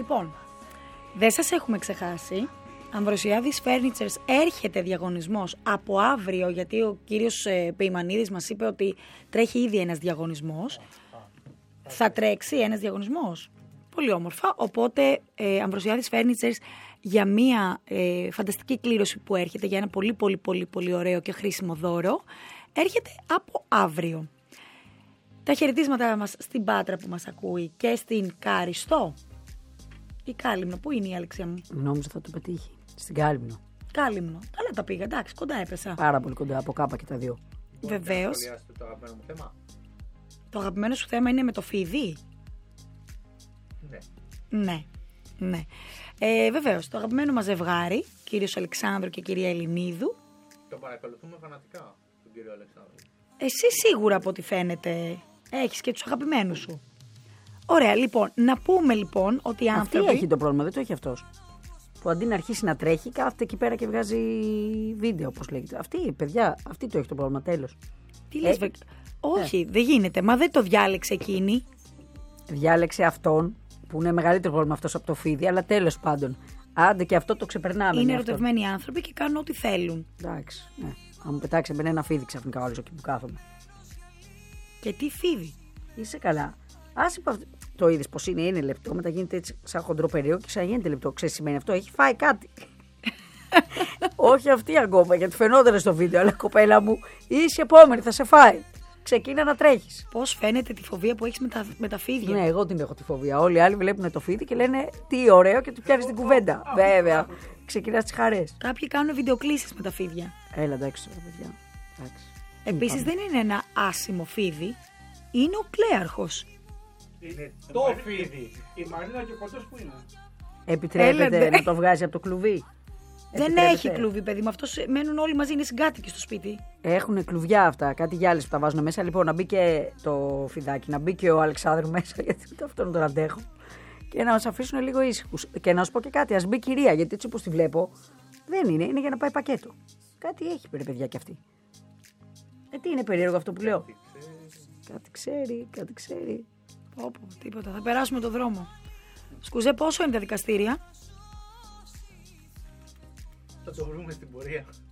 Λοιπόν, δεν σας έχουμε ξεχάσει. Αμβροσιάδης Furnitures έρχεται διαγωνισμός από αύριο, γιατί ο κύριος Πεϊμανίδης μας είπε ότι τρέχει ήδη ένας διαγωνισμός. Θα τρέξει ένας διαγωνισμός. Πολύ όμορφα. Οπότε Αμβροσιάδης Furnitures για μια φανταστική κλήρωση που έρχεται, για ένα πολύ ωραίο και χρήσιμο δώρο, έρχεται από αύριο. Τα χαιρετίσματα μας στην Πάτρα που μας ακούει και στην Κάριστο. Η Κάλυμνο, πού είναι η Αλεξία μου? Νόμιζα θα το πετύχει. Στην Κάλυμνο. Κάλυμνο. Καλά τα πήγα, εντάξει, κοντά έπεσα. Πάρα πολύ κοντά, από κάπα και τα δύο. Βεβαίως. Το αγαπημένο μου θέμα. Το αγαπημένο σου θέμα είναι με το φίδι. Ναι. Βεβαίως, το αγαπημένο μας ζευγάρι, κύριος Αλεξάνδρου και κυρία Ελληνίδου. Το παρακολουθούμε φανατικά, τον κύριο Αλεξάνδρου. Εσύ σίγουρα από ό,τι φαίνεται έχεις και τους αγαπημένους σου. Ωραία, λοιπόν, να πούμε λοιπόν ότι οι άνθρωποι... Αυτή έχει το πρόβλημα, δεν το έχει αυτός. Που αντί να αρχίσει να τρέχει, κάθεται εκεί πέρα και βγάζει βίντεο, όπως λέγεται. Αυτή, παιδιά, αυτή το έχει το πρόβλημα, τέλος. Τι λες, όχι, δεν γίνεται, μα δεν το διάλεξε εκείνη. Διάλεξε αυτόν, που είναι μεγαλύτερο πρόβλημα αυτός από το φίδι, αλλά τέλος πάντων. Άντε και αυτό το ξεπερνάμε. Είναι ερωτευμένοι άνθρωποι και κάνουν ό,τι θέλουν. Εντάξει, ναι. Αν μου πετάξει εμένα ένα φίδι ξαφνικά όλος εκεί που κάθομαι. Και τι φίδι? Είσαι καλά. Άσε που το είδες πως είναι λεπτό, μετά γίνεται έτσι σαν χοντρό περίεργο και ξαναγίνεται λεπτό. Ξέρεις σημαίνει αυτό, έχει φάει κάτι. Όχι αυτή ακόμα, γιατί φαινόταν στο βίντεο, αλλά κοπέλα μου, είσαι επόμενη, θα σε φάει. Ξεκίνα να τρέχεις. Πώς φαίνεται τη φοβία που έχεις με τα φίδια? Ναι, εγώ την έχω τη φοβία. Όλοι οι άλλοι βλέπουν το φίδι και λένε τι ωραίο και του πιάνεις την κουβέντα. Βέβαια, ξεκινάς τις χαρές. Κάποιοι κάνουν βιντεοκλήσεις με τα φίδια. Έλα, εντάξει τώρα, παιδιά. Επίσης δεν είναι ένα άσημο φίδι, είναι ο κλέαρχος. Είναι το φίδι. Η Μαρίνα και ο Κοντός που είναι. Επιτρέπεται να το βγάζει από το κλουβί? Δεν έχει κλουβί, παιδί. Με αυτό μένουν όλοι μαζί, είναι συγκάτοικοι στο σπίτι. Έχουν κλουβιά αυτά, κάτι γυάλες που τα βάζουν μέσα. Λοιπόν, να μπει και το φιδάκι, να μπει και ο Αλεξάνδρου μέσα, γιατί αυτόν τον αντέχω. Και να μας αφήσουν λίγο ήσυχους. Και να σου πω και κάτι, ας μπει κυρία, γιατί έτσι όπως τη βλέπω, δεν είναι για να πάει πακέτο. Κάτι έχει, παιδιά, κι αυτή. Τι είναι περίεργο αυτό που λέω? Κάτι ξέρει. Πω, τίποτα. Θα περάσουμε το δρόμο. Σκουζέ, πόσο είναι τα δικαστήρια? Θα το βρούμε στην πορεία.